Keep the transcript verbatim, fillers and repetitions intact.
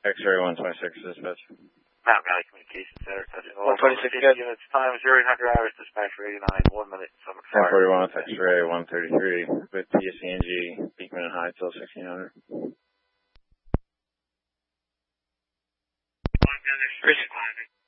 X-ray one twenty-six, dispatch. Mountain Valley Communications Center, touching one twenty-six, good. Units, time zero hundred hours, dispatch for eighty-nine, one minute, summit ten fire. forty-one with X-ray one thirty-three, with P S C N G, Beekman and Hyde till sixteen hundred. One minute,